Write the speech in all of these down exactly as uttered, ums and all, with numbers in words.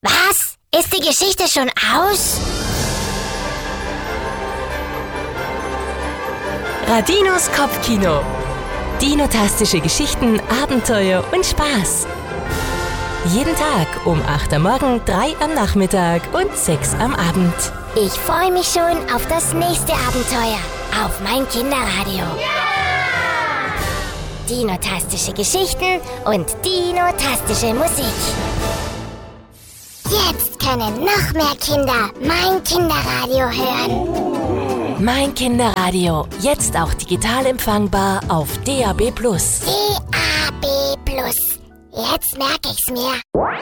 Was? Ist die Geschichte schon aus? Radinos Kopfkino. Dinotastische Geschichten, Abenteuer und Spaß. Jeden Tag um acht am Morgen, drei am Nachmittag und sechs am Abend. Ich freue mich schon auf das nächste Abenteuer auf mein Kinderradio. Ja! Dinotastische Geschichten und dinotastische Musik. Jetzt können noch mehr Kinder mein Kinderradio hören. Mein Kinderradio, jetzt auch digital empfangbar auf D A B plus. D A B plus. Jetzt merke ich's mir.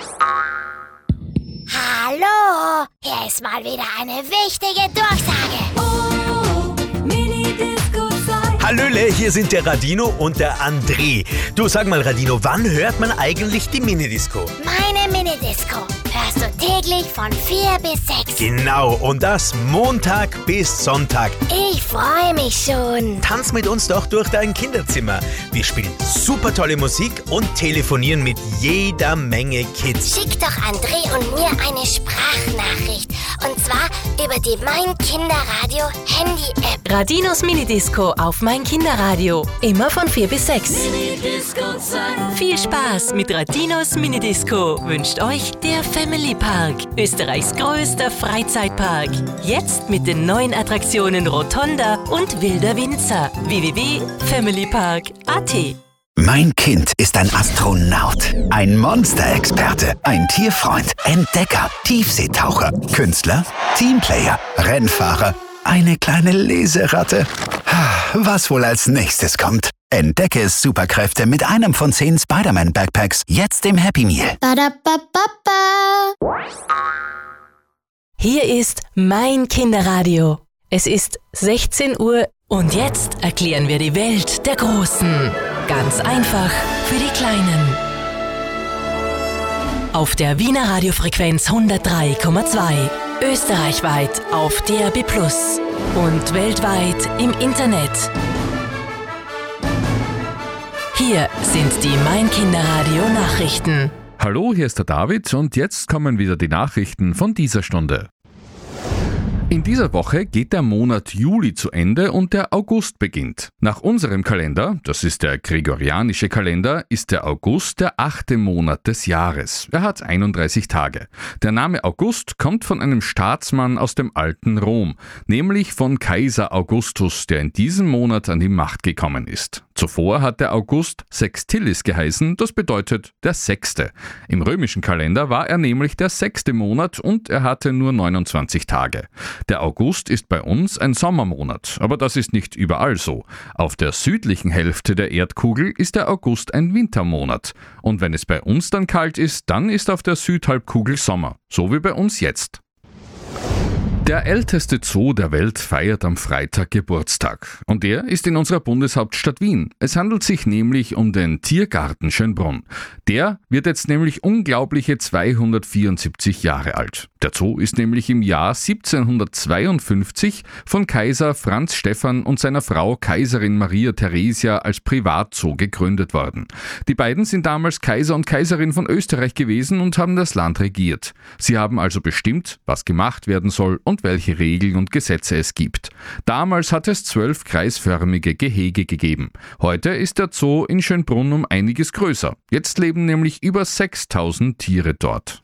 Hallo, hier ist mal wieder eine wichtige Durchsage. Oh, Mini-Disco-Zeit. Hallöle, hier sind der Radino und der André. Du, sag mal Radino, wann hört man eigentlich die Minidisco? Meine Minidisco hörst du täglich von vier bis sechs. Genau, und das Montag bis Sonntag. Ich freue mich schon. Tanz mit uns doch durch dein Kinderzimmer. Wir spielen super tolle Musik und telefonieren mit jeder Menge Kids. Schick doch André und mir eine Sprachnachricht. Und zwar über die Mein Kinderradio Handy-App. Radinos Minidisco auf Mein Kinderradio. Immer von vier bis sechs. Mini-Disco-Zeit. Viel Spaß mit Radinos Minidisco wünscht euch der Family Park, Österreichs größter Freizeitpark. Jetzt mit den neuen Attraktionen Rotonda und Wilder Winzer. w w w punkt family park punkt a t. Mein Kind ist ein Astronaut, ein Monsterexperte, ein Tierfreund, Entdecker, Tiefseetaucher, Künstler, Teamplayer, Rennfahrer, eine kleine Leseratte. Was wohl als nächstes kommt? Entdecke Superkräfte mit einem von zehn Spider-Man-Backpacks jetzt im Happy Meal. Badabababa. Hier ist Mein Kinderradio. Es ist sechzehn Uhr und jetzt erklären wir die Welt der Großen. Ganz einfach für die Kleinen. Auf der Wiener Radiofrequenz hundertdrei Komma zwei, österreichweit auf D A B plus und weltweit im Internet. Hier sind die Mein Kinderradio Nachrichten. Hallo, hier ist der David und jetzt kommen wieder die Nachrichten von dieser Stunde. In dieser Woche geht der Monat Juli zu Ende und der August beginnt. Nach unserem Kalender, das ist der gregorianische Kalender, ist der August der achte Monat des Jahres. Er hat einunddreißig Tage. Der Name August kommt von einem Staatsmann aus dem alten Rom, nämlich von Kaiser Augustus, der in diesem Monat an die Macht gekommen ist. Zuvor hat der August Sextilis geheißen, das bedeutet der Sechste. Im römischen Kalender war er nämlich der sechste Monat und er hatte nur neunundzwanzig Tage. Der August ist bei uns ein Sommermonat, aber das ist nicht überall so. Auf der südlichen Hälfte der Erdkugel ist der August ein Wintermonat. Und wenn es bei uns dann kalt ist, dann ist auf der Südhalbkugel Sommer, so wie bei uns jetzt. Der älteste Zoo der Welt feiert am Freitag Geburtstag. Und er ist in unserer Bundeshauptstadt Wien. Es handelt sich nämlich um den Tiergarten Schönbrunn. Der wird jetzt nämlich unglaubliche zweihundertvierundsiebzig Jahre alt. Der Zoo ist nämlich im Jahr siebzehnhundertzweiundfünfzig von Kaiser Franz Stephan und seiner Frau Kaiserin Maria Theresia als Privatzoo gegründet worden. Die beiden sind damals Kaiser und Kaiserin von Österreich gewesen und haben das Land regiert. Sie haben also bestimmt, was gemacht werden soll und welche Regeln und Gesetze es gibt. Damals hat es zwölf kreisförmige Gehege gegeben. Heute ist der Zoo in Schönbrunn um einiges größer. Jetzt leben nämlich über sechstausend Tiere dort.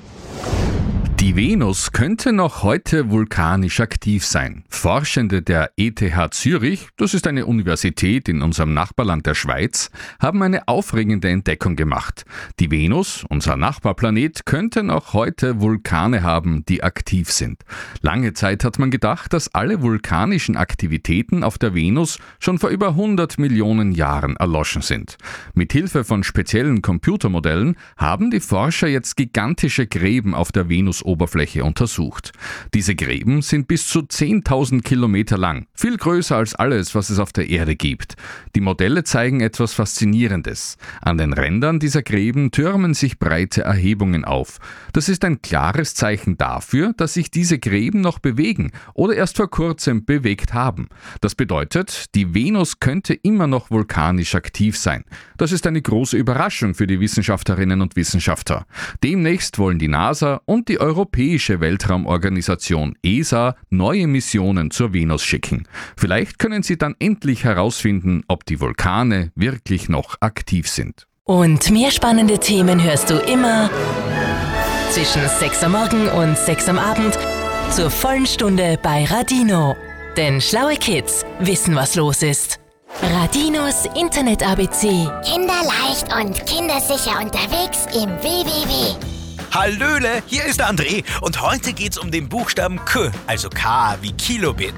Die Venus könnte noch heute vulkanisch aktiv sein. Forschende der E T H Zürich, das ist eine Universität in unserem Nachbarland der Schweiz, haben eine aufregende Entdeckung gemacht. Die Venus, unser Nachbarplanet, könnte noch heute Vulkane haben, die aktiv sind. Lange Zeit hat man gedacht, dass alle vulkanischen Aktivitäten auf der Venus schon vor über hundert Millionen Jahren erloschen sind. Mit Hilfe von speziellen Computermodellen haben die Forscher jetzt gigantische Gräben auf der Venus Meeresoberfläche untersucht. Diese Gräben sind bis zu zehntausend Kilometer lang, viel größer als alles, was es auf der Erde gibt. Die Modelle zeigen etwas Faszinierendes. An den Rändern dieser Gräben türmen sich breite Erhebungen auf. Das ist ein klares Zeichen dafür, dass sich diese Gräben noch bewegen oder erst vor kurzem bewegt haben. Das bedeutet, die Venus könnte immer noch vulkanisch aktiv sein. Das ist eine große Überraschung für die Wissenschaftlerinnen und Wissenschaftler. Demnächst wollen die NASA und die Europäische Weltraumorganisation E S A neue Missionen zur Venus schicken. Vielleicht können sie dann endlich herausfinden, ob die Vulkane wirklich noch aktiv sind. Und mehr spannende Themen hörst du immer zwischen sechs am Morgen und sechs am Abend zur vollen Stunde bei Radino. Denn schlaue Kids wissen, was los ist. Radinos Internet-A B C. Kinderleicht und kindersicher unterwegs im W W W. Hallöle, hier ist der André und heute geht's um den Buchstaben K, also K wie Kilobit.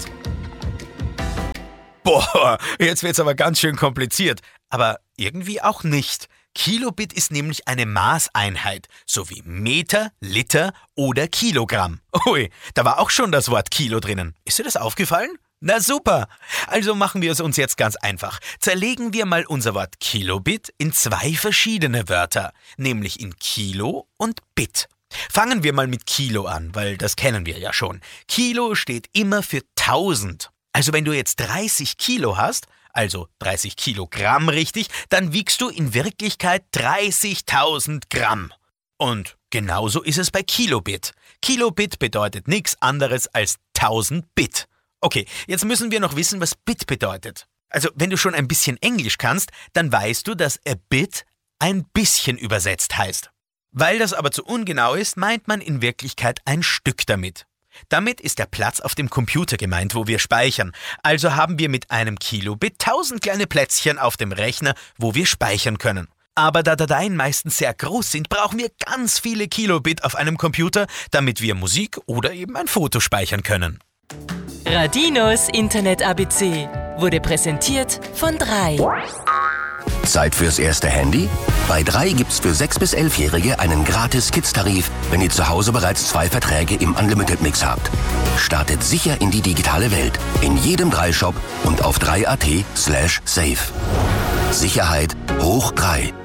Boah, jetzt wird's aber ganz schön kompliziert, aber irgendwie auch nicht. Kilobit ist nämlich eine Maßeinheit, so wie Meter, Liter oder Kilogramm. Ui, da war auch schon das Wort Kilo drinnen. Ist dir das aufgefallen? Na super! Also machen wir es uns jetzt ganz einfach. Zerlegen wir mal unser Wort Kilobit in zwei verschiedene Wörter, nämlich in Kilo und Bit. Fangen wir mal mit Kilo an, weil das kennen wir ja schon. Kilo steht immer für tausend. Also wenn du jetzt dreißig Kilo hast, also dreißig Kilogramm richtig, dann wiegst du in Wirklichkeit dreißigtausend Gramm. Und genauso ist es bei Kilobit. Kilobit bedeutet nichts anderes als tausend Bit. Okay, jetzt müssen wir noch wissen, was Bit bedeutet. Also, wenn du schon ein bisschen Englisch kannst, dann weißt du, dass a bit ein bisschen übersetzt heißt. Weil das aber zu ungenau ist, meint man in Wirklichkeit ein Stück damit. Damit ist der Platz auf dem Computer gemeint, wo wir speichern. Also haben wir mit einem Kilobit tausend kleine Plätzchen auf dem Rechner, wo wir speichern können. Aber da Dateien meistens sehr groß sind, brauchen wir ganz viele Kilobit auf einem Computer, damit wir Musik oder eben ein Foto speichern können. Radinos Internet-A B C wurde präsentiert von drei. Zeit fürs erste Handy? Bei drei gibt's für sechs- bis elfjährige einen gratis Kids-Tarif, wenn ihr zu Hause bereits zwei Verträge im Unlimited-Mix habt. Startet sicher in die digitale Welt. In jedem drei Shop und auf drei punkt at slash safe. Sicherheit hoch drei.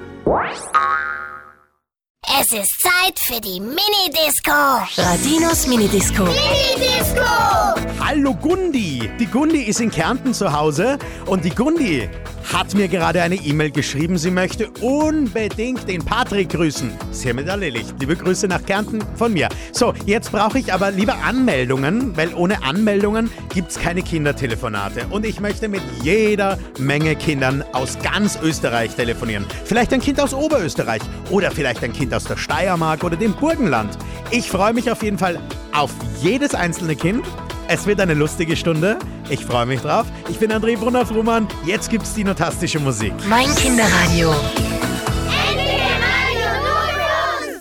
Es ist Zeit für die Mini-Disco. Radinos Minidisco. Mini-Disco! Hallo Gundi! Die Gundi ist in Kärnten zu Hause und die Gundi hat mir gerade eine E-Mail geschrieben, sie möchte unbedingt den Patrick grüßen. Ist hiermit erledigt. Liebe Grüße nach Kärnten von mir. So, jetzt brauche ich aber lieber Anmeldungen, weil ohne Anmeldungen gibt es keine Kindertelefonate. Und ich möchte mit jeder Menge Kindern aus ganz Österreich telefonieren. Vielleicht ein Kind aus Oberösterreich oder vielleicht ein Kind aus der Steiermark oder dem Burgenland. Ich freue mich auf jeden Fall auf jedes einzelne Kind. Es wird eine lustige Stunde. Ich freue mich drauf. Ich bin André Brunner-Frumann. Jetzt gibt's dinotastische Musik. Mein Kinderradio.